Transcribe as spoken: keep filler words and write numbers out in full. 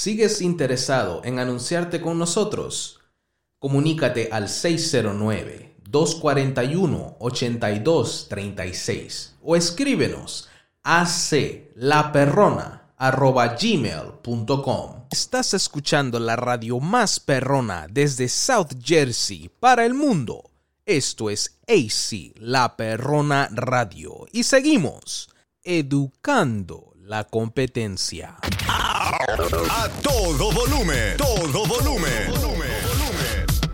¿Sigues interesado en anunciarte con nosotros? Comunícate al seis cero nueve, dos cuatro uno, ocho dos tres seis o escríbenos a aclaperrona arroba gmail punto com. Estás escuchando la radio más perrona desde South Jersey para el mundo. Esto es A C La Perrona Radio y seguimos educando la competencia. A todo volumen, todo volumen, volumen.